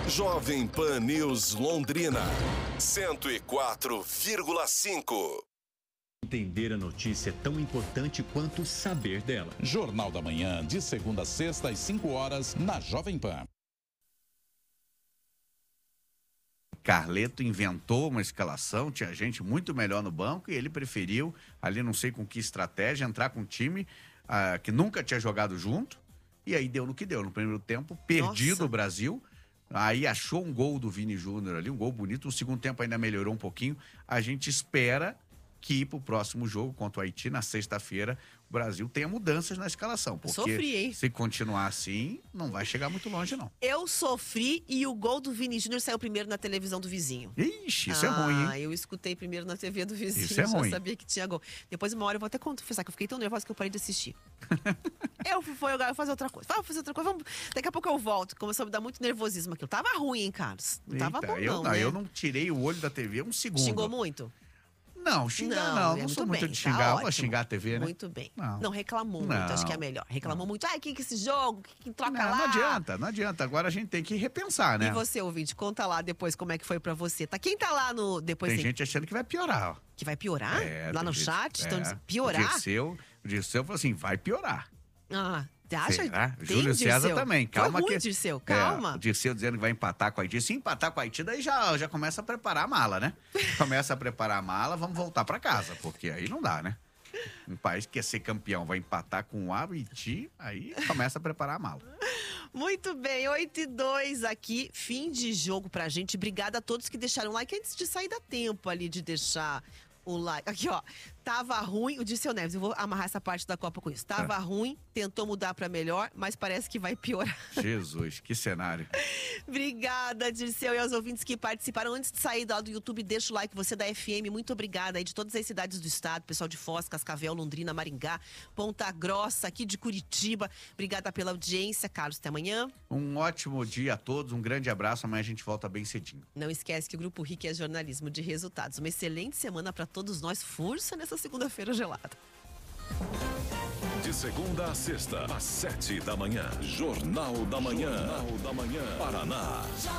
Jovem Pan News Londrina, 104,5. Entender a notícia é tão importante quanto saber dela. Jornal da Manhã, de segunda a sexta, às 5 horas, na Jovem Pan. Carleto inventou uma escalação, tinha gente muito melhor no banco e ele preferiu, ali não sei com que estratégia, entrar com um time que nunca tinha jogado junto. E aí deu no que deu. No primeiro tempo, perdido o Brasil. Aí achou um gol do Vini Júnior ali, um gol bonito. No segundo tempo ainda melhorou um pouquinho. A gente espera que pro próximo jogo contra o Haiti, na sexta-feira, o Brasil tenha mudanças na escalação. Porque sofri, hein? Se continuar assim, não vai chegar muito longe, não. Eu sofri e o gol do Vini Júnior saiu primeiro na televisão do vizinho. Ixi, isso é ruim, hein? Eu escutei primeiro na TV do vizinho, isso é ruim. Já sabia que tinha gol. Depois, uma hora, eu vou até confessar que eu fiquei tão nervosa que eu parei de assistir. Eu fui fazer outra coisa. Daqui a pouco eu volto. Começou a me dar muito nervosismo aquilo. Tava ruim, hein, Carlos? Não tava bom, né? Eu não tirei o olho da TV um segundo. Xingou muito? Não, xingar não sou muito de xingar, vou xingar a TV, né? Muito bem. Não reclamou muito, acho que é melhor. Reclamou muito, que esse jogo, que troca lá. Não adianta, agora a gente tem que repensar, né? E você, ouvinte, conta lá depois como é que foi pra você. Quem tá lá no... Tem gente achando que vai piorar, ó. Que vai piorar? Lá no chat? Estão dizendo, piorar? O Dirceu falou assim, vai piorar. Você acha? Júlio César também, calma. Foi ruim, Dirceu, calma. O Dirceu dizendo que vai empatar com o Haiti. Se empatar com o Haiti, daí já começa a preparar a mala, né? Começa a preparar a mala, vamos voltar pra casa, porque aí não dá, né? Um país que quer ser campeão vai empatar com o Haiti, aí começa a preparar a mala. Muito bem, 8:02 aqui, fim de jogo pra gente. Obrigada a todos que deixaram like antes de sair, dá tempo ali de deixar o like. Aqui, ó. Tava ruim, o Dirceu Neves, eu vou amarrar essa parte da Copa com isso. Tava ruim, tentou mudar pra melhor, mas parece que vai piorar. Jesus, que cenário. Obrigada, Dirceu, e aos ouvintes que participaram. Antes de sair do YouTube, deixa o like, você da FM, muito obrigada aí de todas as cidades do estado, pessoal de Foz, Cascavel, Londrina, Maringá, Ponta Grossa, aqui de Curitiba. Obrigada pela audiência, Carlos, até amanhã. Um ótimo dia a todos, um grande abraço, amanhã a gente volta bem cedinho. Não esquece que o Grupo RIC é jornalismo de resultados. Uma excelente semana pra todos nós, força nessa segunda-feira gelada. De segunda a sexta, às 7 da manhã. Jornal da Manhã. Paraná.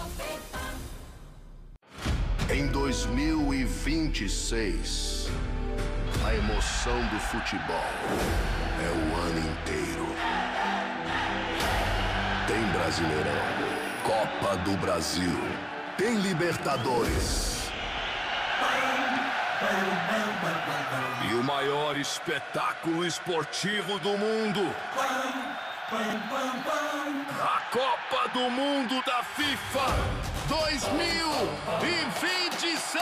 Em 2026, a emoção do futebol é o ano inteiro. Tem Brasileirão, Copa do Brasil, tem Libertadores. E o maior espetáculo esportivo do mundo. A Copa do Mundo da FIFA 2026.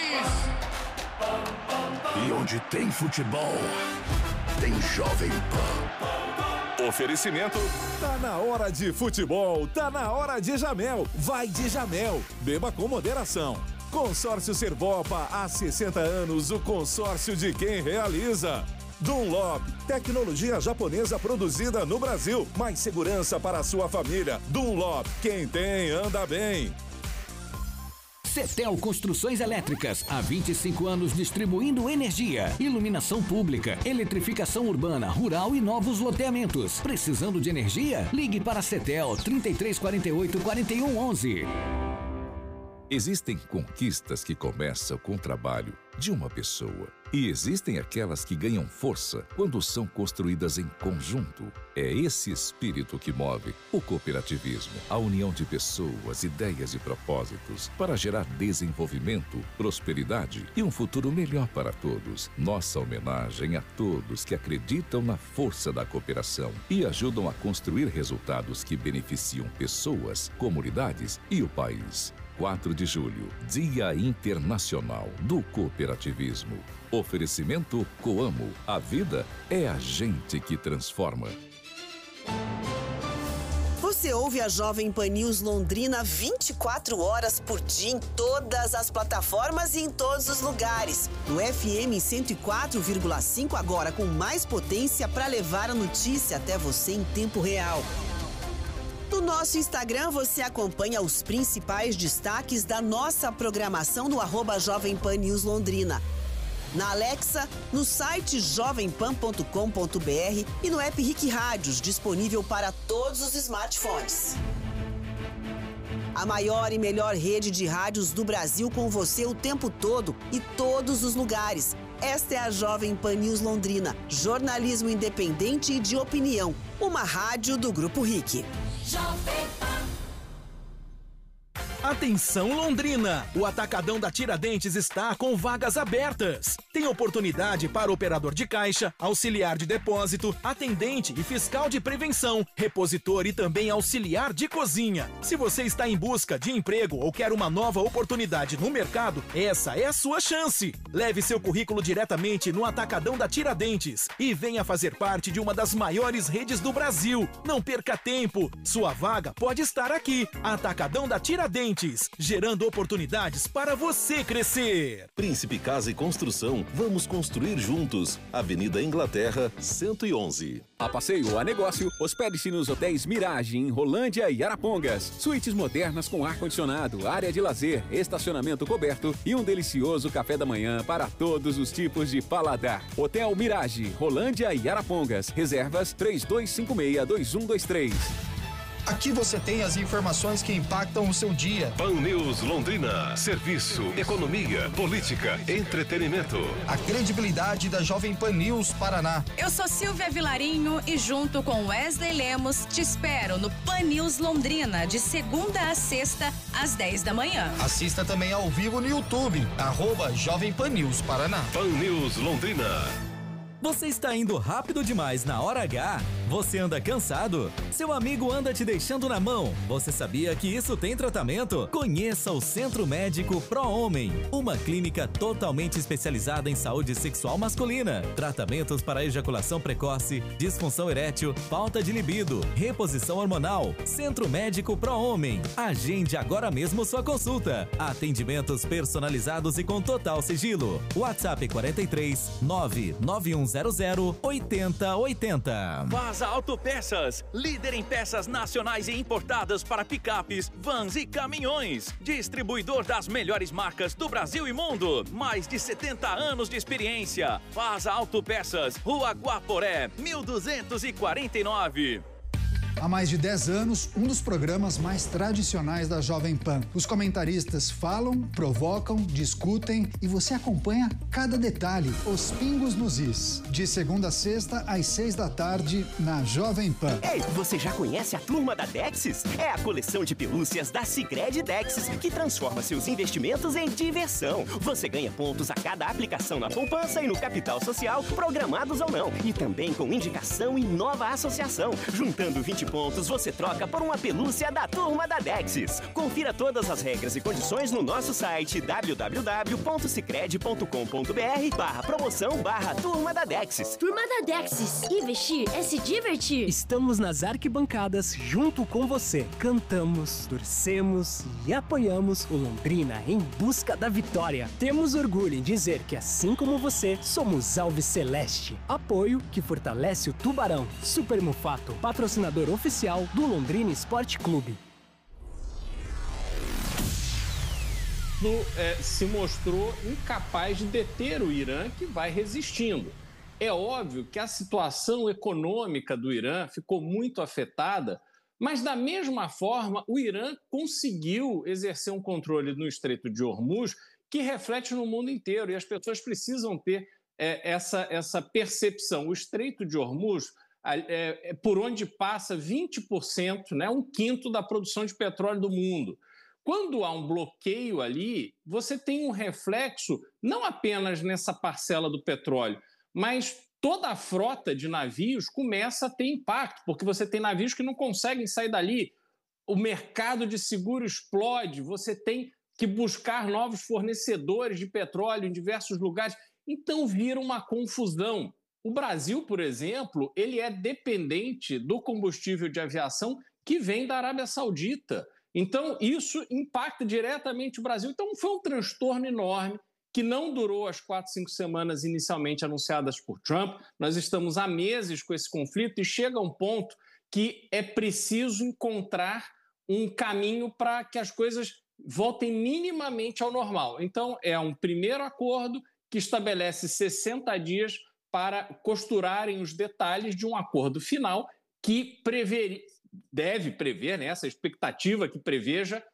E onde tem futebol, tem Jovem Pan. Oferecimento. Tá na hora de futebol, tá na hora de Jamel. Vai de Jamel, beba com moderação. Consórcio Servopa, há 60 anos, o consórcio de quem realiza. Dunlop, tecnologia japonesa produzida no Brasil, mais segurança para a sua família. Dunlop, quem tem, anda bem. Cetel Construções Elétricas, há 25 anos distribuindo energia, iluminação pública, eletrificação urbana, rural e novos loteamentos. Precisando de energia? Ligue para a Cetel 3348-4111. Existem conquistas que começam com o trabalho de uma pessoa. E existem aquelas que ganham força quando são construídas em conjunto. É esse espírito que move o cooperativismo, a união de pessoas, ideias e propósitos para gerar desenvolvimento, prosperidade e um futuro melhor para todos. Nossa homenagem a todos que acreditam na força da cooperação e ajudam a construir resultados que beneficiam pessoas, comunidades e o país. 4 de julho, Dia Internacional do Cooperativismo. Oferecimento Coamo. A vida é a gente que transforma. Você ouve a Jovem Pan News Londrina 24 horas por dia em todas as plataformas e em todos os lugares. No FM 104,5 agora com mais potência para levar a notícia até você em tempo real. No nosso Instagram, você acompanha os principais destaques da nossa programação no @Jovem Pan News Londrina. Na Alexa, no site jovempan.com.br e no app RIC Rádios, disponível para todos os smartphones. A maior e melhor rede de rádios do Brasil com você o tempo todo e todos os lugares. Esta é a Jovem Pan News Londrina. Jornalismo independente e de opinião. Uma rádio do Grupo RIC. Atenção Londrina! O Atacadão da Tiradentes está com vagas abertas. Tem oportunidade para operador de caixa, auxiliar de depósito, atendente e fiscal de prevenção, repositor e também auxiliar de cozinha. Se você está em busca de emprego ou quer uma nova oportunidade no mercado, essa é a sua chance. Leve seu currículo diretamente no Atacadão da Tiradentes e venha fazer parte de uma das maiores redes do Brasil. Não perca tempo, sua vaga pode estar aqui. Atacadão da Tiradentes, gerando oportunidades para você crescer. Príncipe Casa e Construção, vamos construir juntos. Avenida Inglaterra, 111. A passeio ou a negócio, hospede-se nos hotéis Mirage, em Rolândia e Arapongas. Suítes modernas com ar-condicionado, área de lazer, estacionamento coberto e um delicioso café da manhã para todos os tipos de paladar. Hotel Mirage, Rolândia e Arapongas. Reservas 3256-2123. Aqui você tem as informações que impactam o seu dia. Pan News Londrina. Serviço, economia, política, entretenimento. A credibilidade da Jovem Pan News Paraná. Eu sou Silvia Vilarinho e junto com Wesley Lemos te espero no Pan News Londrina de segunda a sexta às 10 da manhã. Assista também ao vivo no YouTube, @Jovem Pan News Paraná. Pan News Londrina. Você está indo rápido demais na hora H? Você anda cansado? Seu amigo anda te deixando na mão? Você sabia que isso tem tratamento? Conheça o Centro Médico Pro Homem, uma clínica totalmente especializada em saúde sexual masculina. Tratamentos para ejaculação precoce, disfunção erétil, falta de libido, reposição hormonal. Centro Médico Pro Homem. Agende agora mesmo sua consulta. Atendimentos personalizados e com total sigilo. WhatsApp 43 99100 8080. Vaza Autopeças, líder em peças nacionais e importadas para picapes, vans e caminhões. Distribuidor das melhores marcas do Brasil e mundo. Mais de 70 anos de experiência. Vaza Autopeças, Rua Guaporé, 1249. Há mais de 10 anos, um dos programas mais tradicionais da Jovem Pan. Os comentaristas falam, provocam, discutem e você acompanha cada detalhe, os pingos nos is. De segunda a sexta, às 6 da tarde, na Jovem Pan. Ei, você já conhece a Turma da Dexis? É a coleção de pelúcias da Sicredi Dexis, que transforma seus investimentos em diversão. Você ganha pontos a cada aplicação na poupança e no capital social, programados ou não. E também com indicação e nova associação. Juntando 20 pontos, você troca por uma pelúcia da Turma da Dexis. Confira todas as regras e condições no nosso site www.sicredi.com.br/promoção/Turma da Dexis. Turma da Dexis. Investir é se divertir. Estamos nas arquibancadas junto com você. Cantamos, torcemos e apoiamos o Londrina em busca da vitória. Temos orgulho em dizer que, assim como você, somos Alves Celeste. Apoio que fortalece o Tubarão. Super Mufato, patrocinador oficial do Londrina Esporte Clube. Se mostrou incapaz de deter o Irã, que vai resistindo. É óbvio que a situação econômica do Irã ficou muito afetada, mas da mesma forma o Irã conseguiu exercer um controle no Estreito de Hormuz que reflete no mundo inteiro, e as pessoas precisam ter essa percepção. O Estreito de Hormuz é por onde passa 20%, né, um quinto da produção de petróleo do mundo. Quando há um bloqueio ali, você tem um reflexo não apenas nessa parcela do petróleo, mas toda a frota de navios começa a ter impacto, porque você tem navios que não conseguem sair dali, o mercado de seguro explode, você tem que buscar novos fornecedores de petróleo em diversos lugares, então vira uma confusão. O Brasil, por exemplo, ele é dependente do combustível de aviação que vem da Arábia Saudita. Então, isso impacta diretamente o Brasil. Então, foi um transtorno enorme que não durou as 4, 5 semanas inicialmente anunciadas por Trump. Nós estamos há meses com esse conflito e chega um ponto que é preciso encontrar um caminho para que as coisas voltem minimamente ao normal. Então, é um primeiro acordo que estabelece 60 dias para costurarem os detalhes de um acordo final que deve prever, né, essa expectativa que preveja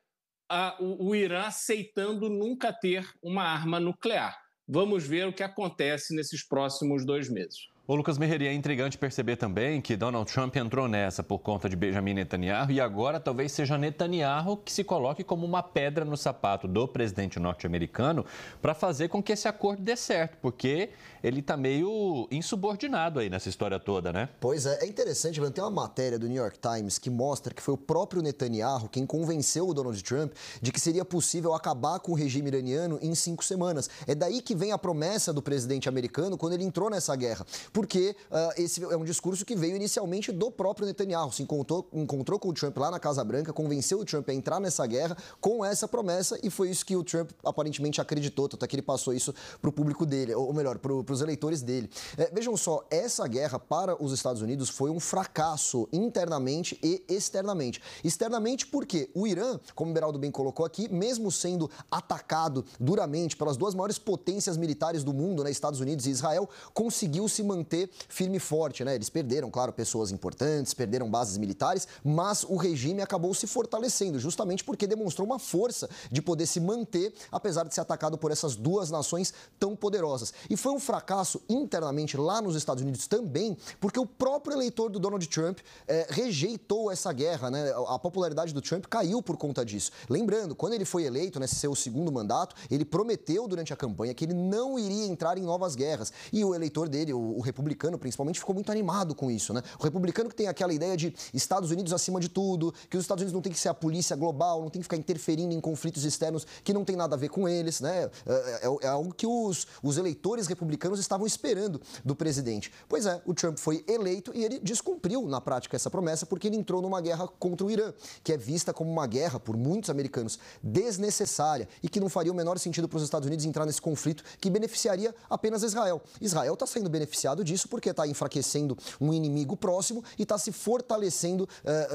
o Irã aceitando nunca ter uma arma nuclear. Vamos ver o que acontece nesses próximos 2 meses. Ô Lucas Merreria, é intrigante perceber também que Donald Trump entrou nessa por conta de Benjamin Netanyahu e agora talvez seja Netanyahu que se coloque como uma pedra no sapato do presidente norte-americano para fazer com que esse acordo dê certo, porque ele está meio insubordinado aí nessa história toda, né? Pois é interessante, tem uma matéria do New York Times que mostra que foi o próprio Netanyahu quem convenceu o Donald Trump de que seria possível acabar com o regime iraniano em 5 semanas. É daí que vem a promessa do presidente americano quando ele entrou nessa guerra. Porque esse é um discurso que veio inicialmente do próprio Netanyahu. Se encontrou com o Trump lá na Casa Branca, convenceu o Trump a entrar nessa guerra com essa promessa e foi isso que o Trump aparentemente acreditou, tanto é que ele passou isso para o público dele, ou melhor, para os eleitores dele. Vejam só, essa guerra para os Estados Unidos foi um fracasso internamente e externamente. Externamente porque o Irã, como o Beraldo bem colocou aqui, mesmo sendo atacado duramente pelas 2 maiores potências militares do mundo, né, Estados Unidos e Israel, conseguiu se manter firme e forte, né? Eles perderam, claro, pessoas importantes, perderam bases militares, mas o regime acabou se fortalecendo, justamente porque demonstrou uma força de poder se manter, apesar de ser atacado por essas 2 nações tão poderosas. E foi um fracasso internamente lá nos Estados Unidos também, porque o próprio eleitor do Donald Trump rejeitou essa guerra, né? A popularidade do Trump caiu por conta disso. Lembrando, quando ele foi eleito, nesse seu 2º mandato, ele prometeu durante a campanha que ele não iria entrar em novas guerras. E o eleitor dele, o republicano principalmente, ficou muito animado com isso, né? O republicano que tem aquela ideia de Estados Unidos acima de tudo, que os Estados Unidos não tem que ser a polícia global, não tem que ficar interferindo em conflitos externos que não tem nada a ver com eles, né? É algo que os eleitores republicanos estavam esperando do presidente. Pois é, o Trump foi eleito e ele descumpriu na prática essa promessa porque ele entrou numa guerra contra o Irã, que é vista como uma guerra por muitos americanos desnecessária e que não faria o menor sentido para os Estados Unidos entrar nesse conflito que beneficiaria apenas Israel. Israel está sendo beneficiado disso porque está enfraquecendo um inimigo próximo e está se fortalecendo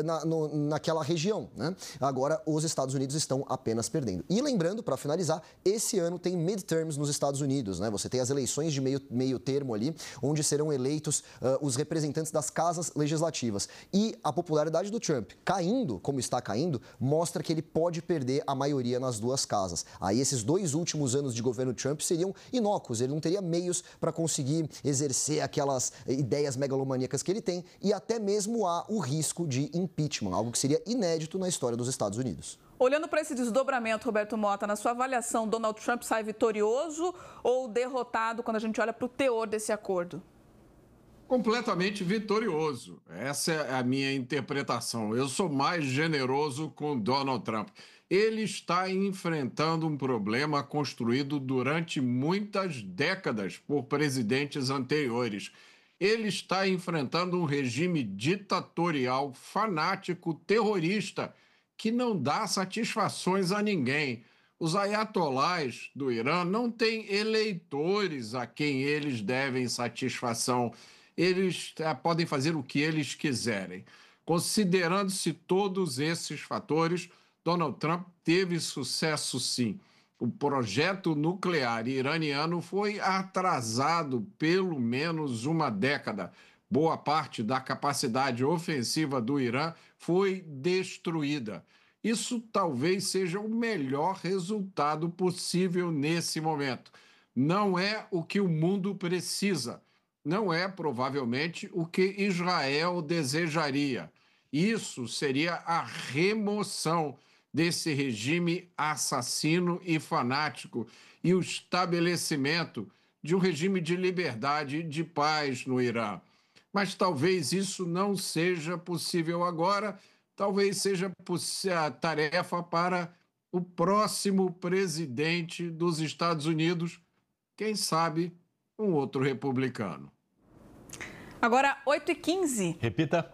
naquela região, né? Agora, os Estados Unidos estão apenas perdendo. E lembrando, para finalizar, esse ano tem midterms nos Estados Unidos, né? Você tem as eleições de meio termo ali, onde serão eleitos os representantes das casas legislativas. E a popularidade do Trump caindo, como está caindo, mostra que ele pode perder a maioria nas 2 casas. Aí esses 2 últimos anos de governo Trump seriam inócuos, ele não teria meios para conseguir exercer aquelas ideias megalomaníacas que ele tem e até mesmo há o risco de impeachment, algo que seria inédito na história dos Estados Unidos. Olhando para esse desdobramento, Roberto Mota, na sua avaliação, Donald Trump sai vitorioso ou derrotado quando a gente olha para o teor desse acordo? Completamente vitorioso. Essa é a minha interpretação. Eu sou mais generoso com Donald Trump. Ele está enfrentando um problema construído durante muitas décadas por presidentes anteriores. Ele está enfrentando um regime ditatorial, fanático, terrorista, que não dá satisfações a ninguém. Os ayatolás do Irã não têm eleitores a quem eles devem satisfação. Eles podem fazer o que eles quiserem. Considerando-se todos esses fatores, Donald Trump teve sucesso, sim. O projeto nuclear iraniano foi atrasado pelo menos uma década. Boa parte da capacidade ofensiva do Irã foi destruída. Isso talvez seja o melhor resultado possível nesse momento. Não é o que o mundo precisa. Não é, provavelmente, o que Israel desejaria. Isso seria a remoção desse regime assassino e fanático e o estabelecimento de um regime de liberdade e de paz no Irã. Mas talvez isso não seja possível agora, talvez seja a tarefa para o próximo presidente dos Estados Unidos, quem sabe um outro republicano. Agora, 8h15. Repita.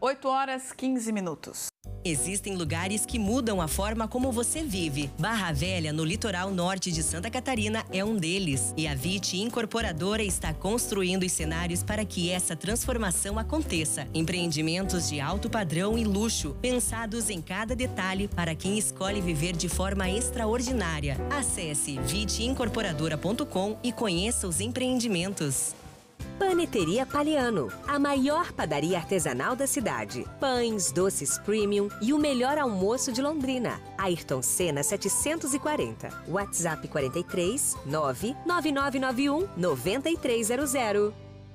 8h15. Existem lugares que mudam a forma como você vive. Barra Velha, no litoral norte de Santa Catarina, é um deles. E a VIT Incorporadora está construindo os cenários para que essa transformação aconteça. Empreendimentos de alto padrão e luxo, pensados em cada detalhe para quem escolhe viver de forma extraordinária. Acesse vitincorporadora.com e conheça os empreendimentos. Paneteria Paliano, a maior padaria artesanal da cidade. Pães, doces premium e o melhor almoço de Londrina. Ayrton Senna 740. WhatsApp 43 99991 9300.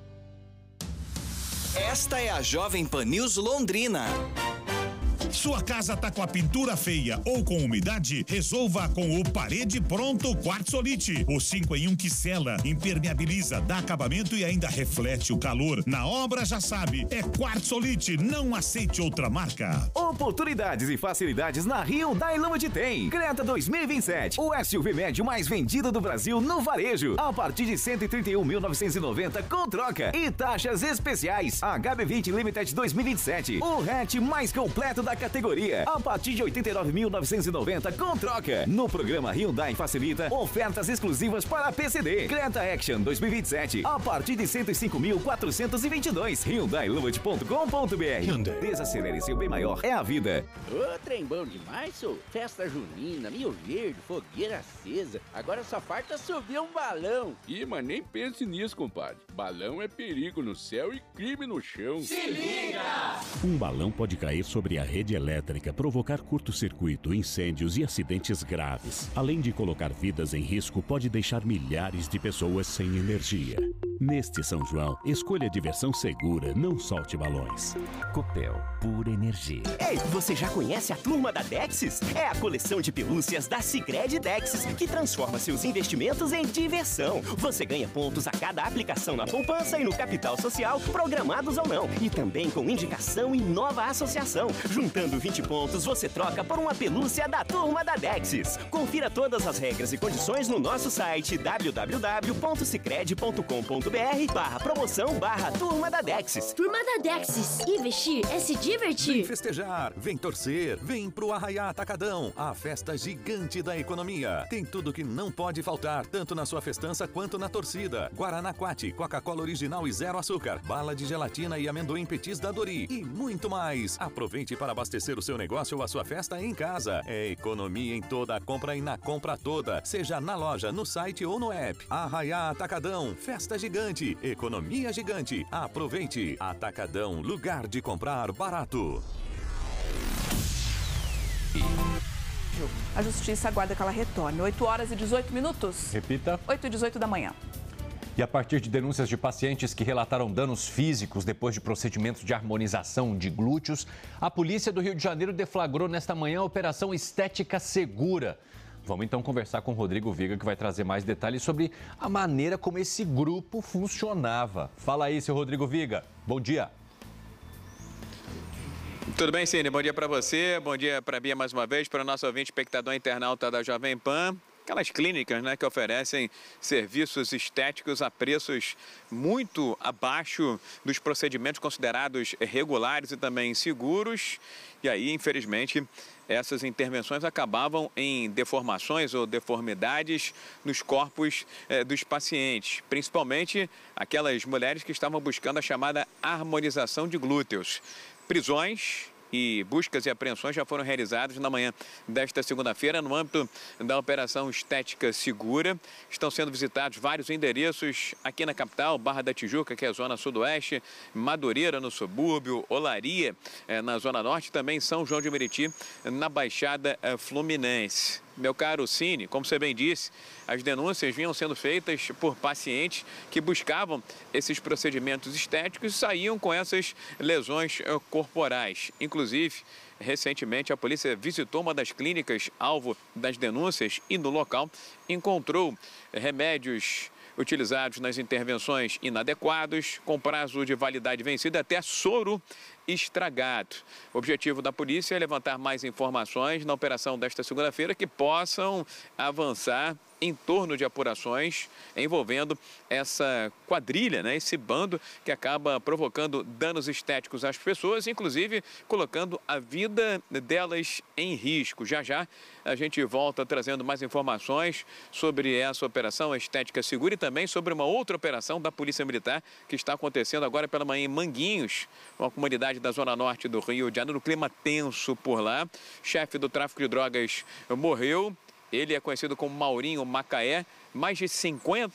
Esta é a Jovem Pan News Londrina. Sua casa tá com a pintura feia ou com umidade? Resolva com o Parede Pronto Quartzolite. O 5 em 1 que sela, impermeabiliza, dá acabamento e ainda reflete o calor. Na obra já sabe, é Quartzolite, não aceite outra marca. Oportunidades e facilidades na Hyundai Lambda tem. Creta 2027, o SUV médio mais vendido do Brasil no varejo. A partir de 131.990 com troca e taxas especiais. HB20 Limited 2027, o hatch mais completo da categoria, a partir de 89.990 com troca. No programa Hyundai facilita ofertas exclusivas para PCD. Creta Action 2027, a partir de 105.422. HyundaiLumet.com.br. Hyundai. Desacelere seu bem maior, é a vida. Ô, trem bom demais, sou. Festa junina, Milho Verde, fogueira acesa. Agora só falta subir um balão. Ih, mas nem pense nisso, compadre. Balão é perigo no céu e crime no chão. Se liga! Um balão pode cair sobre a rede elétrica, provocar curto-circuito, incêndios e acidentes graves. Além de colocar vidas em risco, pode deixar milhares de pessoas sem energia. Neste São João, escolha diversão segura, não solte balões. Copel, pura energia. Ei, você já conhece a Turma da Dexis? É a coleção de pelúcias da Sicredi Dexis, que transforma seus investimentos em diversão. Você ganha pontos a cada aplicação na poupança e no capital social, programados ou não. E também com indicação e nova associação. Juntando 20 pontos, você troca por uma pelúcia da Turma da Dexis. Confira todas as regras e condições no nosso site www.sicredi.com.br/promoção/Turma da Dexis. Turma da Dexis. Investir é se divertir. Vem festejar, vem torcer, vem pro Arraiá Atacadão, a festa gigante da economia. Tem tudo que não pode faltar, tanto na sua festança quanto na torcida. Guaraná Quati, Coca-Cola original e zero açúcar, bala de gelatina e amendoim petis da Dori e muito mais. Aproveite para abastecer o seu negócio ou a sua festa em casa. É economia em toda a compra e na compra toda, seja na loja, no site ou no app. Arraiá Atacadão, festa gigante, economia gigante. Aproveite. Atacadão, lugar de comprar barato. A justiça aguarda que ela retorne. 8h18. Repita. 8h18 da manhã. E a partir de denúncias de pacientes que relataram danos físicos depois de procedimentos de harmonização de glúteos, a polícia do Rio de Janeiro deflagrou nesta manhã a Operação Estética Segura. Vamos então conversar com o Rodrigo Viga, que vai trazer mais detalhes sobre a maneira como esse grupo funcionava. Fala aí, seu Rodrigo Viga. Bom dia. Tudo bem, Cine? Bom dia para você, bom dia para a Bia mais uma vez, para o nosso ouvinte espectador internauta da Jovem Pan. Aquelas clínicas, né, que oferecem serviços estéticos a preços muito abaixo dos procedimentos considerados regulares e também seguros. E aí, infelizmente, essas intervenções acabavam em deformações ou deformidades nos corpos dos pacientes, principalmente aquelas mulheres que estavam buscando a chamada harmonização de glúteos. Prisões e buscas e apreensões já foram realizadas na manhã desta segunda-feira no âmbito da Operação Estética Segura. Estão sendo visitados vários endereços aqui na capital, Barra da Tijuca, que é a zona sudoeste, Madureira, no subúrbio, Olaria, na zona norte, também São João de Meriti, na Baixada Fluminense. Meu caro Cine, como você bem disse, as denúncias vinham sendo feitas por pacientes que buscavam esses procedimentos estéticos e saíam com essas lesões corporais. Inclusive, recentemente a polícia visitou uma das clínicas alvo das denúncias e no local encontrou remédios utilizados nas intervenções inadequados, com prazo de validade vencido, até soro estragado. O objetivo da polícia é levantar mais informações na operação desta segunda-feira que possam avançar em torno de apurações envolvendo essa quadrilha, né? Esse bando que acaba provocando danos estéticos às pessoas, inclusive colocando a vida delas em risco. Já já a gente volta trazendo mais informações sobre essa operação Estética Segura e também sobre uma outra operação da Polícia Militar que está acontecendo agora pela manhã em Manguinhos, uma comunidade da zona norte do Rio de Janeiro, no clima tenso por lá. Chefe do tráfico de drogas morreu. Ele é conhecido como Maurinho Macaé. Mais de 50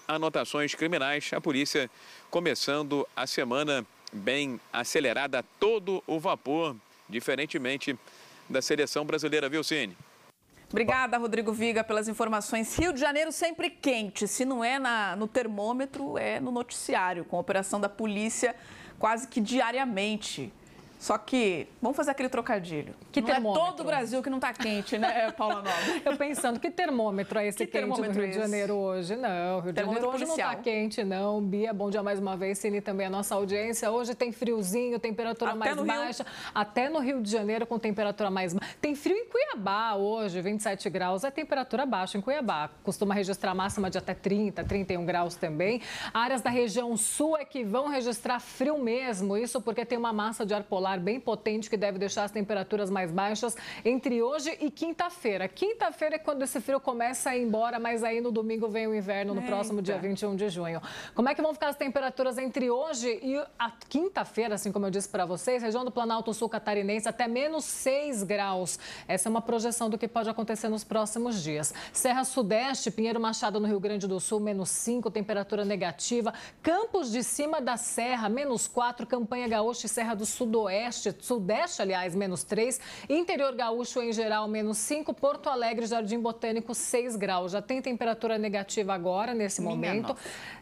anotações criminais. A polícia começando a semana bem acelerada a todo o vapor, diferentemente da seleção brasileira, viu, Cine? Obrigada, Rodrigo Viga, pelas informações. Rio de Janeiro sempre quente. Se não é no termômetro, é no noticiário, com a operação da polícia quase que diariamente. Só que, vamos fazer aquele trocadilho. Que não termômetro? é todo o Brasil que não está quente, né, Paula Nobre? Eu pensando, que termômetro é esse que quente do Rio de Janeiro hoje? Não, Rio de Janeiro hoje não está quente, não. Bia, bom dia mais uma vez. Cine também a nossa audiência. Hoje tem friozinho, temperatura Até mais baixa. Até no Rio de Janeiro com temperatura mais baixa. Tem frio em Cuiabá hoje, 27 graus. É temperatura baixa em Cuiabá. Costuma registrar máxima de até 30, 31 graus também. Áreas da região sul é que vão registrar frio mesmo. Isso porque tem uma massa de ar polar bem potente que deve deixar as temperaturas mais baixas entre hoje e quinta-feira. Quinta-feira é quando esse frio começa a ir embora, mas aí no domingo vem o inverno, no próximo dia 21 de junho. Como é que vão ficar as temperaturas entre hoje e a quinta-feira, assim como eu disse para vocês? Região do Planalto Sul Catarinense até menos 6 graus. Essa é uma projeção do que pode acontecer nos próximos dias. Serra Sudeste, Pinheiro Machado no Rio Grande do Sul, menos 5, temperatura negativa. Campos de Cima da Serra, menos 4, Campanha Gaúcha e Serra do Sudeste, aliás, menos 3. Interior Gaúcho, em geral, menos 5. Porto Alegre, Jardim Botânico, 6 graus. Já tem temperatura negativa agora, nesse momento.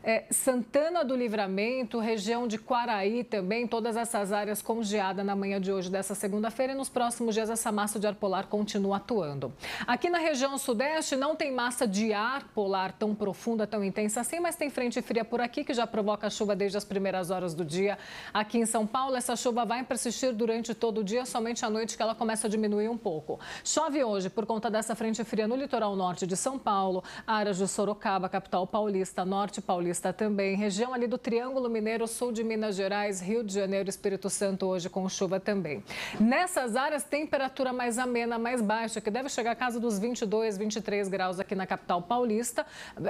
Santana do Livramento, região de Quaraí também, todas essas áreas com geada na manhã de hoje, dessa segunda-feira. E nos próximos dias, essa massa de ar polar continua atuando. Aqui na região sudeste, não tem massa de ar polar tão profunda, tão intensa assim, mas tem frente fria por aqui, que já provoca chuva desde as primeiras horas do dia. Aqui em São Paulo, essa chuva vai persistir durante todo o dia, somente à noite que ela começa a diminuir um pouco. Chove hoje por conta dessa frente fria no litoral norte de São Paulo, áreas de Sorocaba, capital paulista, norte paulista também, região ali do Triângulo Mineiro, sul de Minas Gerais, Rio de Janeiro, Espírito Santo hoje com chuva também. Nessas áreas, temperatura mais amena, mais baixa, que deve chegar a casa dos 22, 23 graus aqui na capital paulista,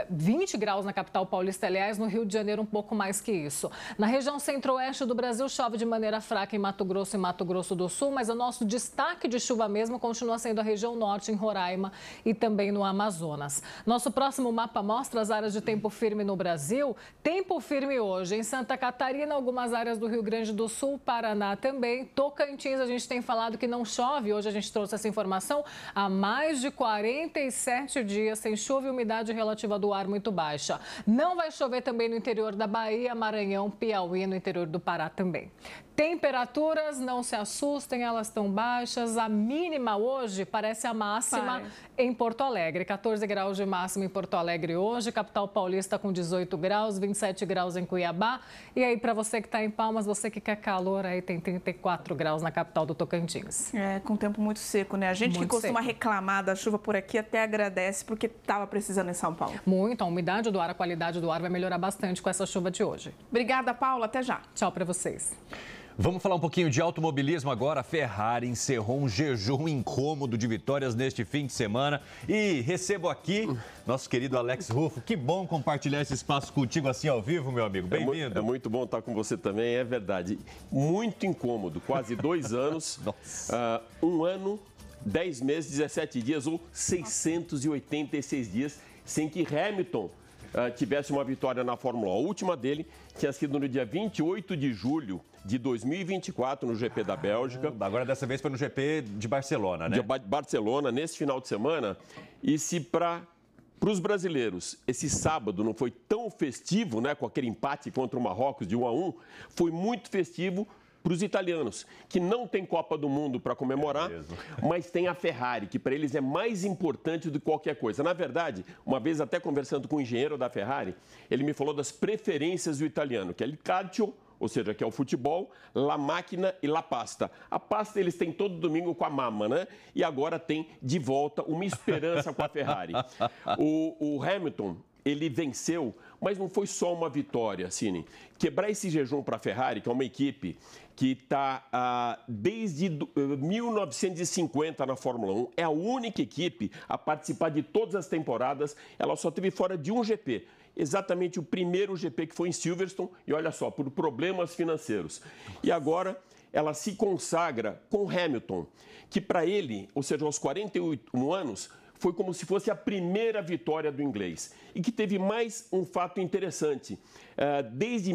20 graus na capital paulista, aliás, no Rio de Janeiro um pouco mais que isso. Na região centro-oeste do Brasil, chove de maneira fraca em Mato Grosso e Mato Grosso do Sul, mas o nosso destaque de chuva mesmo continua sendo a região norte, em Roraima e também no Amazonas. Nosso próximo mapa mostra as áreas de tempo firme no Brasil. Tempo firme hoje em Santa Catarina, algumas áreas do Rio Grande do Sul, Paraná também. Tocantins, a gente tem falado que não chove. Hoje a gente trouxe essa informação há mais de 47 dias sem chuva e umidade relativa do ar muito baixa. Não vai chover também no interior da Bahia, Maranhão, Piauí, no interior do Pará também. Temperaturas, não se assustem, elas estão baixas. A mínima hoje parece a máxima em Porto Alegre. 14 graus de máxima em Porto Alegre hoje. Capital paulista com 18 graus, 27 graus em Cuiabá. E aí, para você que está em Palmas, você que quer calor, aí tem 34 graus na capital do Tocantins. É, com tempo muito seco, né? A gente que costuma reclamar da chuva por aqui até agradece, porque estava precisando em São Paulo. Muito. A umidade do ar, a qualidade do ar vai melhorar bastante com essa chuva de hoje. Obrigada, Paula. Até já. Tchau para vocês. Vamos falar um pouquinho de automobilismo agora. A Ferrari encerrou um jejum incômodo de vitórias neste fim de semana. E recebo aqui nosso querido Alex Ruffo. Que bom compartilhar esse espaço contigo assim ao vivo, meu amigo. Bem-vindo. É muito bom estar com você também, é verdade. Muito incômodo, quase 2 anos. 1 ano, 10 meses, 17 dias ou 686 dias sem que Hamilton tivesse uma vitória na Fórmula 1. A última dele tinha sido no dia 28 de julho de 2024, no GP da Bélgica. Agora, dessa vez, foi no GP de Barcelona, né? De Barcelona, nesse final de semana. E se para os brasileiros esse sábado não foi tão festivo, né, com aquele empate contra o Marrocos de 1-1, foi muito festivo para os italianos, que não tem Copa do Mundo para comemorar, mas tem a Ferrari, que para eles é mais importante do que qualquer coisa. Na verdade, uma vez até conversando com o engenheiro da Ferrari, ele me falou das preferências do italiano, que é il calcio, ou seja, que é o futebol, la máquina e la pasta. A pasta eles têm todo domingo com a mama, né? E agora tem de volta uma esperança com a Ferrari. O Hamilton, ele venceu, mas não foi só uma vitória, Cine. Quebrar esse jejum para a Ferrari, que é uma equipe que está desde 1950 na Fórmula 1, é a única equipe a participar de todas as temporadas. Ela só teve fora de um GP. Exatamente o primeiro GP, que foi em Silverstone, e olha só, por problemas financeiros. E agora ela se consagra com Hamilton, que para ele, ou seja, aos 48 anos, foi como se fosse a primeira vitória do inglês. E que teve mais um fato interessante. Desde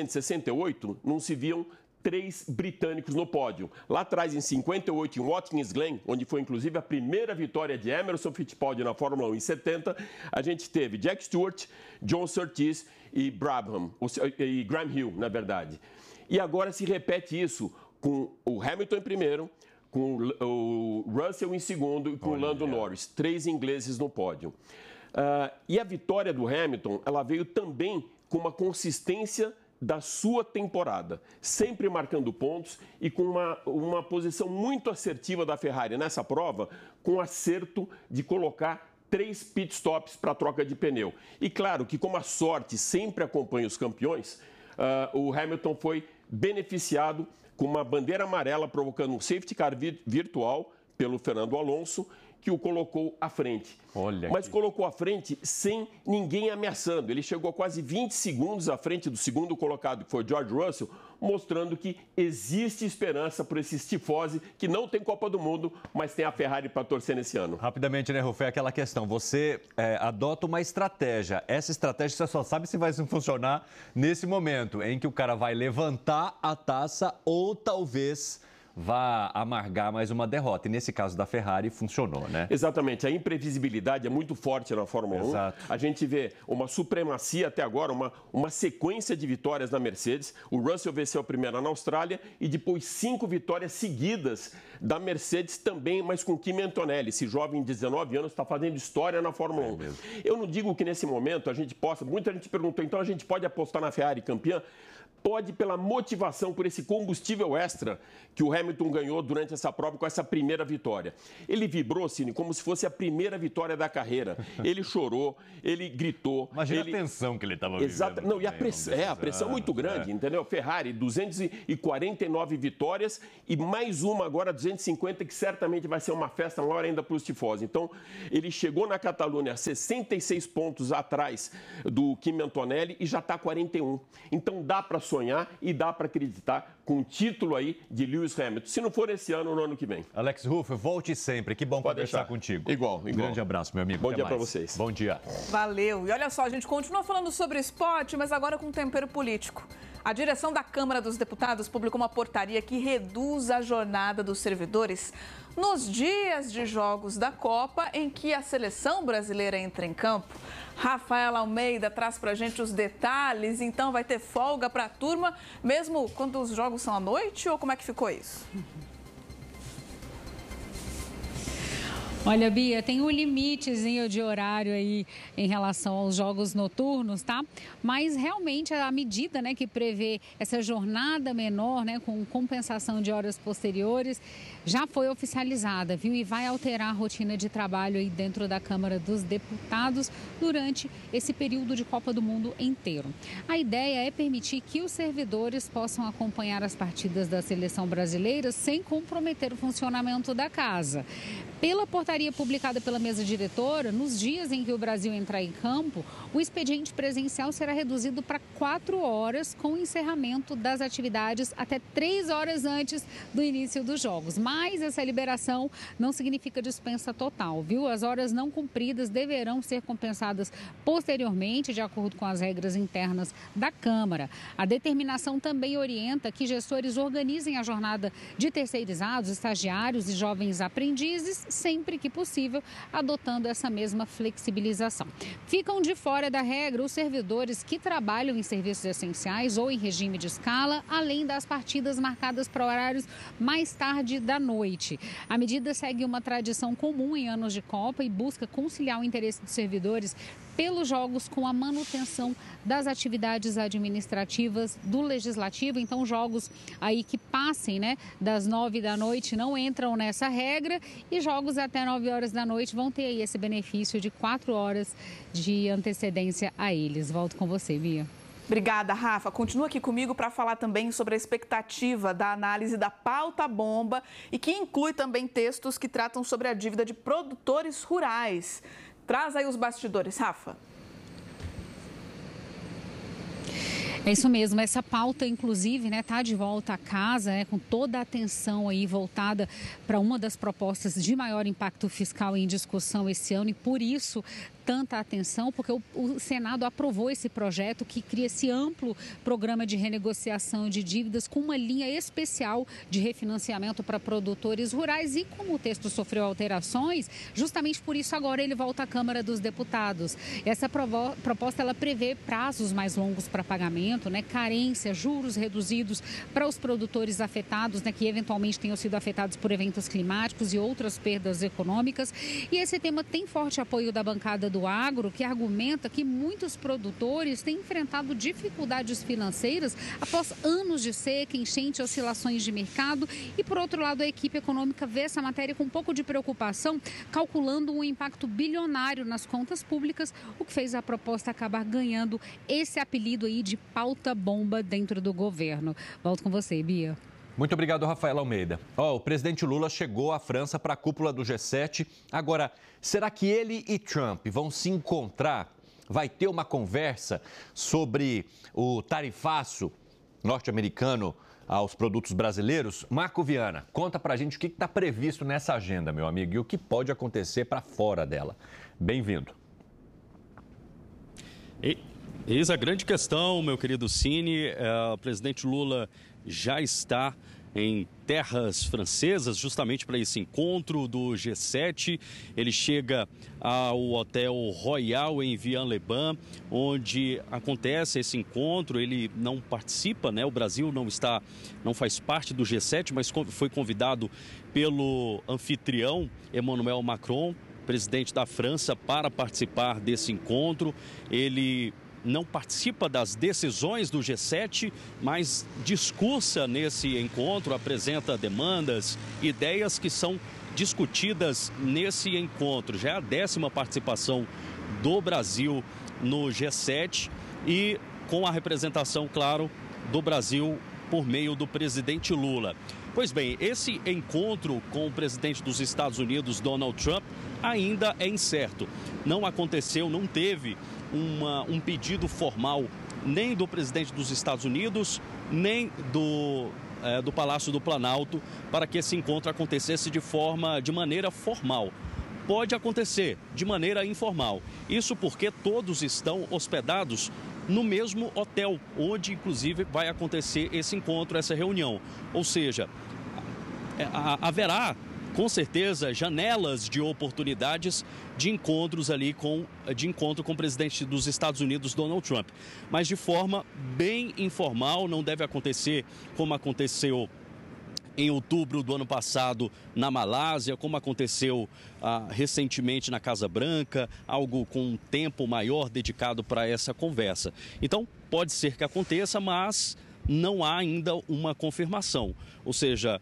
1968, não se viam 3 britânicos no pódio. Lá atrás, em 58, em Watkins Glen, onde foi inclusive a primeira vitória de Emerson Fittipaldi na Fórmula 1 em 70, a gente teve Jack Stewart, John Surtees e Graham Hill, na verdade. E agora se repete isso com o Hamilton em primeiro, com o Russell em segundo e com o Lando Norris. 3 ingleses no pódio. E a vitória do Hamilton, ela veio também com uma consistência da sua temporada, sempre marcando pontos e com uma posição muito assertiva da Ferrari nessa prova, com acerto de colocar 3 pit stops para troca de pneu. E claro que como a sorte sempre acompanha os campeões, o Hamilton foi beneficiado com uma bandeira amarela provocando um safety car virtual pelo Fernando Alonso, que o colocou à frente. Mas colocou à frente sem ninguém ameaçando. Ele chegou a quase 20 segundos à frente do segundo colocado, que foi George Russell, mostrando que existe esperança por esse tifose que não tem Copa do Mundo, mas tem a Ferrari para torcer nesse ano. Rapidamente, né, Rufé, aquela questão. Você adota uma estratégia. Essa estratégia você só sabe se vai funcionar nesse momento em que o cara vai levantar a taça ou talvez vá amargar mais uma derrota. E nesse caso da Ferrari, funcionou, né? Exatamente. A imprevisibilidade é muito forte na Fórmula 1. Exato. A gente vê uma supremacia até agora, uma sequência de vitórias na Mercedes. O Russell venceu a primeira na Austrália e depois 5 vitórias seguidas da Mercedes também, mas com Kimi Antonelli. Esse jovem de 19 anos está fazendo história na Fórmula 1. Eu não digo que nesse momento a gente possa... Muita gente perguntou, então a gente pode apostar na Ferrari campeã? Pode pela motivação, por esse combustível extra que o Hamilton ganhou durante essa prova com essa primeira vitória. Ele vibrou, Cine, como se fosse a primeira vitória da carreira. Ele chorou, ele gritou. Imagina a tensão que ele estava vivendo. Exato. Não, e a pressão muito grande, entendeu? Ferrari, 249 vitórias e mais uma agora, 250, que certamente vai ser uma festa maior ainda para os tifosi. Então, ele chegou na Catalunha 66 pontos atrás do Kimi Antonelli e já está 41. Então, dá para sonhar e dá para acreditar com o título aí de Lewis Hamilton. Se não for esse ano, no ano que vem. Alex Ruff, volte sempre. Que bom conversar contigo. Igual. Um grande abraço, meu amigo. Bom dia para vocês. Bom dia. Valeu. E olha só, a gente continua falando sobre esporte, mas agora com tempero político. A direção da Câmara dos Deputados publicou uma portaria que reduz a jornada dos servidores nos dias de jogos da Copa em que a seleção brasileira entra em campo. Rafaela Almeida traz pra gente os detalhes, então vai ter folga pra turma, mesmo quando os jogos são à noite, ou como é que ficou isso? Olha, Bia, tem um limitezinho de horário aí em relação aos jogos noturnos, tá? Mas realmente a medida, né, que prevê essa jornada menor, né, com compensação de horas posteriores, já foi oficializada, viu? E vai alterar a rotina de trabalho aí dentro da Câmara dos Deputados durante esse período de Copa do Mundo inteiro. A ideia é permitir que os servidores possam acompanhar as partidas da seleção brasileira sem comprometer o funcionamento da casa. Pela portaria publicada pela mesa diretora, nos dias em que o Brasil entrar em campo, o expediente presencial será reduzido para 4 horas, com o encerramento das atividades até 3 horas antes do início dos jogos. Mas essa liberação não significa dispensa total, viu? As horas não cumpridas deverão ser compensadas posteriormente, de acordo com as regras internas da Câmara. A determinação também orienta que gestores organizem a jornada de terceirizados, estagiários e jovens aprendizes, sempre que possível, adotando essa mesma flexibilização. Ficam de fora da regra os servidores que trabalham em serviços essenciais ou em regime de escala, além das partidas marcadas para horários mais tarde da noite. A medida segue uma tradição comum em anos de Copa e busca conciliar o interesse dos servidores pelos jogos com a manutenção das atividades administrativas do Legislativo. Então, jogos aí que passem, né, das 9 da noite não entram nessa regra e jogos até 9 horas da noite vão ter aí esse benefício de 4 horas de antecedência a eles. Volto com você, Bia. Obrigada, Rafa. Continua aqui comigo para falar também sobre a expectativa da análise da pauta bomba e que inclui também textos que tratam sobre a dívida de produtores rurais. Traz aí os bastidores, Rafa. É isso mesmo, essa pauta, inclusive, está de volta à casa, com toda a atenção aí voltada para uma das propostas de maior impacto fiscal em discussão esse ano, e por isso tanta atenção, porque o Senado aprovou esse projeto que cria esse amplo programa de renegociação de dívidas com uma linha especial de refinanciamento para produtores rurais, e como o texto sofreu alterações, justamente por isso agora ele volta à Câmara dos Deputados. Essa proposta ela prevê prazos mais longos para pagamento, carência, juros reduzidos para os produtores afetados, que eventualmente tenham sido afetados por eventos climáticos e outras perdas econômicas. E esse tema tem forte apoio da bancada do agro, que argumenta que muitos produtores têm enfrentado dificuldades financeiras após anos de seca, enchente, oscilações de mercado. E, por outro lado, a equipe econômica vê essa matéria com um pouco de preocupação, calculando um impacto bilionário nas contas públicas, o que fez a proposta acabar ganhando esse apelido aí de pauta bomba dentro do governo. Volto com você, Bia. Muito obrigado, Rafaela Almeida. O presidente Lula chegou à França para a cúpula do G7. Agora, será que ele e Trump vão se encontrar? Vai ter uma conversa sobre o tarifaço norte-americano aos produtos brasileiros? Marco Viana, conta pra gente o que está previsto nessa agenda, meu amigo, e o que pode acontecer para fora dela. Bem-vindo. Eis a grande questão, meu querido Cine. O presidente Lula já está em terras francesas, justamente para esse encontro do G7. Ele chega ao Hotel Royal em Vian-le-Ban, onde acontece esse encontro. Ele não participa, o Brasil não faz parte do G7, mas foi convidado pelo anfitrião Emmanuel Macron, presidente da França, para participar desse encontro. Ele não participa das decisões do G7, mas discursa nesse encontro, apresenta demandas, ideias que são discutidas nesse encontro. Já é a 10ª participação do Brasil no G7 e com a representação, claro, do Brasil por meio do presidente Lula. Pois bem, esse encontro com o presidente dos Estados Unidos, Donald Trump, ainda é incerto. Não aconteceu, não teve um pedido formal nem do presidente dos Estados Unidos, nem do Palácio do Planalto para que esse encontro acontecesse de maneira formal. Pode acontecer de maneira informal. Isso porque todos estão hospedados no mesmo hotel, onde inclusive vai acontecer esse encontro, essa reunião. Ou seja, haverá com certeza janelas de oportunidades de encontros ali de encontro com o presidente dos Estados Unidos, Donald Trump. Mas de forma bem informal, não deve acontecer como aconteceu em outubro do ano passado na Malásia, como aconteceu recentemente na Casa Branca, algo com um tempo maior dedicado para essa conversa. Então, pode ser que aconteça, mas não há ainda uma confirmação. Ou seja,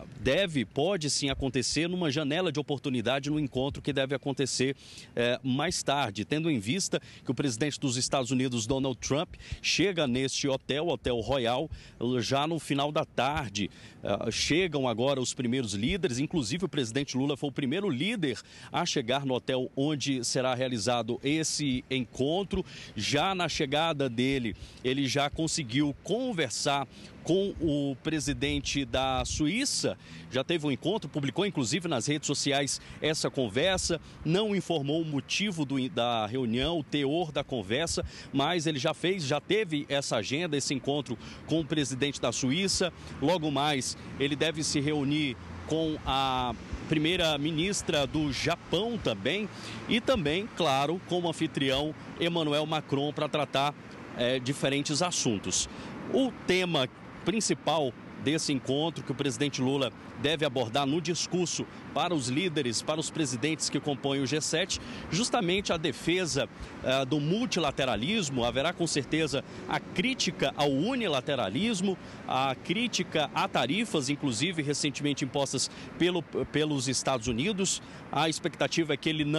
pode sim acontecer numa janela de oportunidade no encontro que deve acontecer mais tarde, tendo em vista que o presidente dos Estados Unidos, Donald Trump, chega neste Hotel Royal, já no final da tarde. Chegam agora os primeiros líderes, inclusive o presidente Lula foi o primeiro líder a chegar no hotel onde será realizado esse encontro. Já na chegada dele, ele já conseguiu conversar com o presidente da Suíça, já teve um encontro, publicou inclusive nas redes sociais essa conversa, não informou o motivo da reunião, o teor da conversa, mas ele já teve essa agenda, esse encontro com o presidente da Suíça. Logo mais, ele deve se reunir com a primeira-ministra do Japão também e também, claro, com o anfitrião Emmanuel Macron para tratar diferentes assuntos. O tema principal desse encontro que o presidente Lula deve abordar no discurso para os líderes, para os presidentes que compõem o G7, justamente a defesa do multilateralismo. Haverá com certeza a crítica ao unilateralismo, a crítica a tarifas, inclusive recentemente impostas pelos Estados Unidos. A expectativa é que ele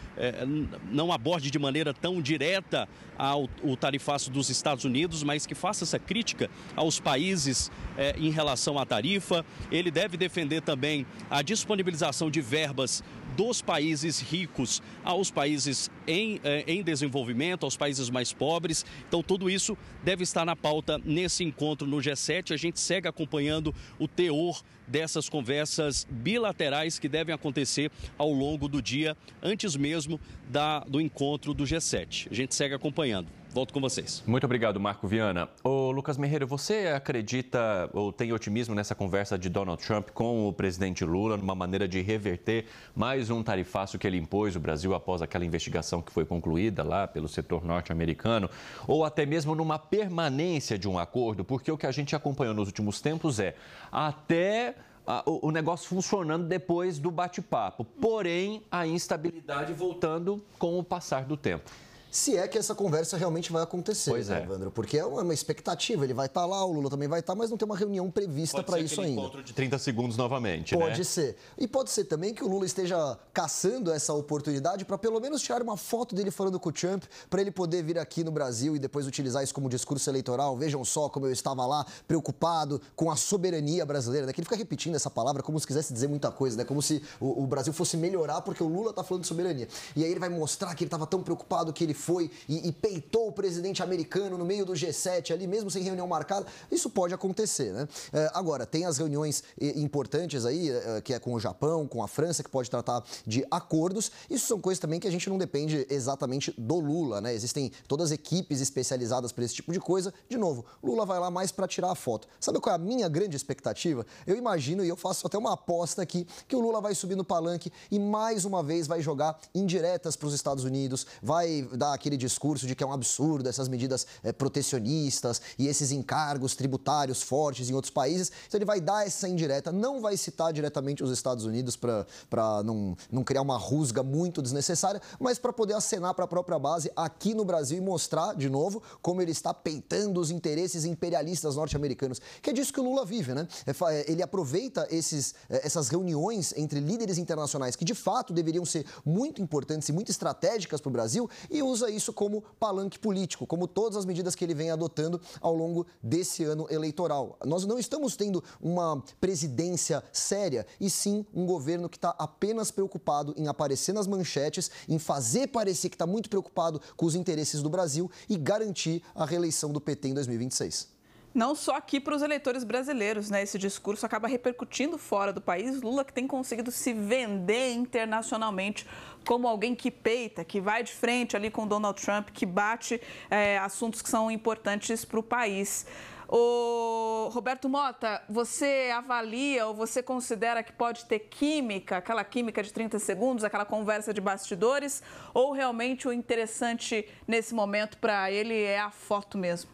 não aborde de maneira tão direta o tarifaço dos Estados Unidos, mas que faça essa crítica aos países em relação à tarifa. Ele deve defender também a disponibilização de verbas dos países ricos aos países em desenvolvimento, aos países mais pobres. Então, tudo isso deve estar na pauta nesse encontro no G7. A gente segue acompanhando o teor dessas conversas bilaterais que devem acontecer ao longo do dia, antes mesmo do encontro do G7. A gente segue acompanhando. Volto com vocês. Muito obrigado, Marco Viana. Ô, Lucas Merreiro, você acredita ou tem otimismo nessa conversa de Donald Trump com o presidente Lula, numa maneira de reverter mais um tarifaço que ele impôs ao Brasil após aquela investigação que foi concluída lá pelo setor norte-americano, ou até mesmo numa permanência de um acordo? Porque o que a gente acompanhou nos últimos tempos é até o negócio funcionando depois do bate-papo, porém a instabilidade voltando com o passar do tempo. Se é que essa conversa realmente vai acontecer, pois é, Evandro, porque é uma expectativa, ele vai estar lá, o Lula também vai estar, mas não tem uma reunião prevista para isso ainda. Encontro de 30 segundos novamente, Pode né? ser. E pode ser também que o Lula esteja caçando essa oportunidade para pelo menos tirar uma foto dele falando com o Trump, para ele poder vir aqui no Brasil e depois utilizar isso como discurso eleitoral. Vejam só como eu estava lá, preocupado com a soberania brasileira. Ele fica repetindo essa palavra como se quisesse dizer muita coisa, né? Como se o Brasil fosse melhorar porque o Lula está falando de soberania. E aí ele vai mostrar que ele estava tão preocupado que ele foi e peitou o presidente americano no meio do G7 ali, mesmo sem reunião marcada. Isso pode acontecer, né? Agora, tem as reuniões importantes aí, que é com o Japão, com a França, que pode tratar de acordos. Isso são coisas também que a gente não depende exatamente do Lula, né? Existem todas as equipes especializadas para esse tipo de coisa. De novo, Lula vai lá mais para tirar a foto. Sabe qual é a minha grande expectativa? Eu imagino, e eu faço até uma aposta aqui, que o Lula vai subir no palanque e mais uma vez vai jogar indiretas para os Estados Unidos, vai dar aquele discurso de que é um absurdo essas medidas protecionistas e esses encargos tributários fortes em outros países. Então ele vai dar essa indireta, não vai citar diretamente os Estados Unidos para não criar uma rusga muito desnecessária, mas para poder acenar para a própria base aqui no Brasil e mostrar, de novo, como ele está peitando os interesses imperialistas norte-americanos, que é disso que o Lula vive, né? Ele aproveita essas reuniões entre líderes internacionais que, de fato, deveriam ser muito importantes e muito estratégicas para o Brasil e usa isso como palanque político, como todas as medidas que ele vem adotando ao longo desse ano eleitoral. Nós não estamos tendo uma presidência séria, e sim um governo que está apenas preocupado em aparecer nas manchetes, em fazer parecer que está muito preocupado com os interesses do Brasil e garantir a reeleição do PT em 2026. Não só aqui para os eleitores brasileiros, né? Esse discurso acaba repercutindo fora do país. Lula que tem conseguido se vender internacionalmente como alguém que peita, que vai de frente ali com Donald Trump, que bate assuntos que são importantes para o país. Ô, Roberto Mota, você avalia ou você considera que pode ter química, aquela química de 30 segundos, aquela conversa de bastidores, ou realmente o interessante nesse momento para ele é a foto mesmo?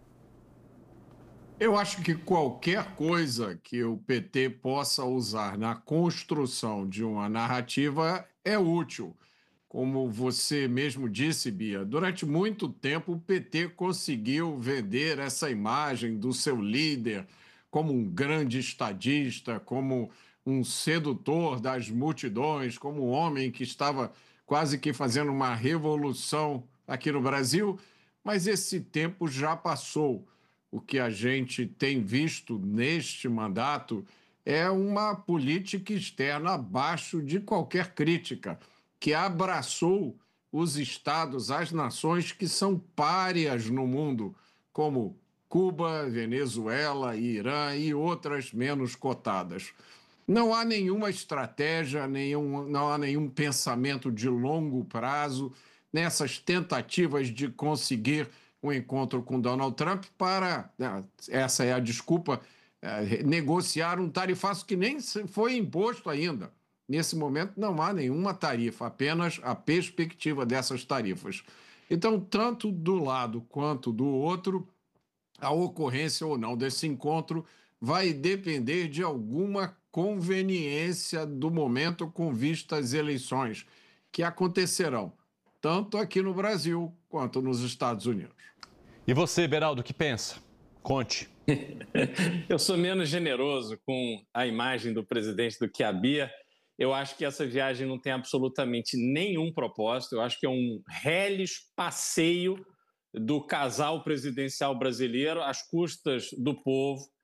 Eu acho que qualquer coisa que o PT possa usar na construção de uma narrativa é útil. Como você mesmo disse, Bia, durante muito tempo o PT conseguiu vender essa imagem do seu líder como um grande estadista, como um sedutor das multidões, como um homem que estava quase que fazendo uma revolução aqui no Brasil, mas esse tempo já passou. O que a gente tem visto neste mandato é uma política externa abaixo de qualquer crítica, que abraçou os estados, as nações que são párias no mundo, como Cuba, Venezuela, Irã e outras menos cotadas. Não há nenhuma estratégia, não há nenhum pensamento de longo prazo nessas tentativas de conseguir um encontro com Donald Trump para, essa é a desculpa, negociar um tarifaço que nem foi imposto ainda. Nesse momento não há nenhuma tarifa, apenas a perspectiva dessas tarifas. Então, tanto do lado quanto do outro, a ocorrência ou não desse encontro vai depender de alguma conveniência do momento com vista às eleições, que acontecerão tanto aqui no Brasil quanto nos Estados Unidos. E você, Beraldo, o que pensa? Conte. Eu sou menos generoso com a imagem do presidente do que a Bia. Eu acho que essa viagem não tem absolutamente nenhum propósito. Eu acho que é um reles passeio do casal presidencial brasileiro às custas do povo.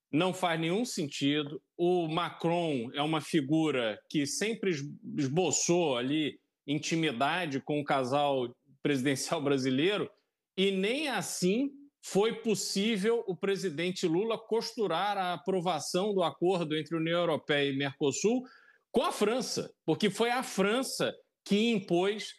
não faz nenhum sentido. O Macron é uma figura que sempre esboçou ali intimidade com o casal presidencial brasileiro e nem assim foi possível o presidente Lula costurar a aprovação do acordo entre União Europeia e Mercosul com a França, porque foi a França que impôs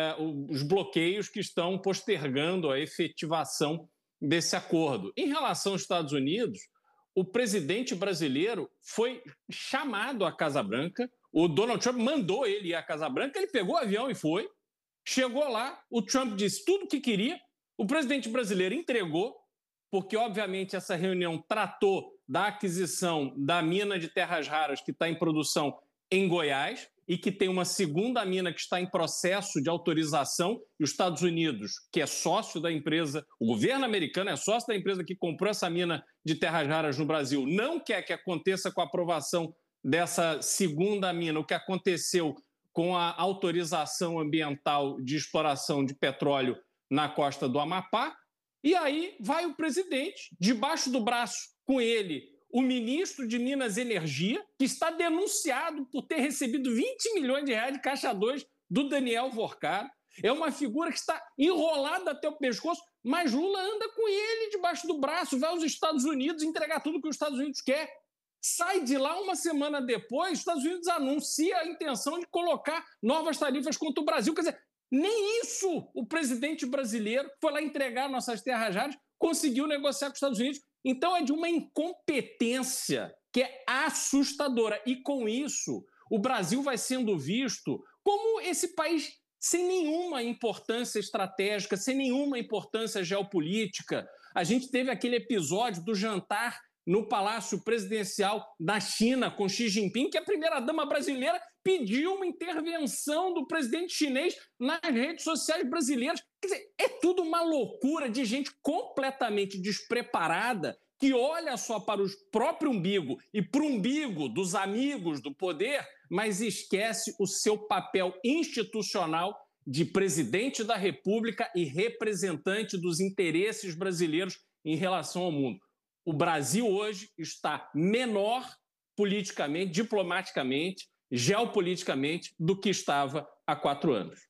os bloqueios que estão postergando a efetivação desse acordo. Em relação aos Estados Unidos, o presidente brasileiro foi chamado à Casa Branca, o Donald Trump mandou ele ir à Casa Branca, ele pegou o avião e foi, chegou lá, o Trump disse tudo o que queria, o presidente brasileiro entregou, porque, obviamente, essa reunião tratou da aquisição da mina de terras raras que está em produção em Goiás e que tem uma segunda mina que está em processo de autorização, e os Estados Unidos, que é sócio da empresa, o governo americano é sócio da empresa que comprou essa mina de terras raras no Brasil, não quer que aconteça com a aprovação dessa segunda mina o que aconteceu com a autorização ambiental de exploração de petróleo na costa do Amapá, e aí vai o presidente, debaixo do braço com ele, o ministro de Minas e Energia, que está denunciado por ter recebido 20 milhões de reais de caixa 2 do Daniel Vorcaro. É uma figura que está enrolada até o pescoço, mas Lula anda com ele debaixo do braço, vai aos Estados Unidos entregar tudo que os Estados Unidos quer. Sai de lá uma semana depois, os Estados Unidos anuncia a intenção de colocar novas tarifas contra o Brasil. Quer dizer, nem isso o presidente brasileiro, que foi lá entregar nossas terras raras, conseguiu negociar com os Estados Unidos. Então é de uma incompetência que é assustadora. E com isso, o Brasil vai sendo visto como esse país sem nenhuma importância estratégica, sem nenhuma importância geopolítica. A gente teve aquele episódio do jantar no Palácio Presidencial da China com Xi Jinping, que a primeira-dama brasileira pediu uma intervenção do presidente chinês nas redes sociais brasileiras. Quer dizer, é tudo uma loucura de gente completamente despreparada que olha só para o próprio umbigo e para o umbigo dos amigos do poder, mas esquece o seu papel institucional de presidente da República e representante dos interesses brasileiros em relação ao mundo. O Brasil hoje está menor politicamente, diplomaticamente, geopoliticamente, do que estava há 4 anos.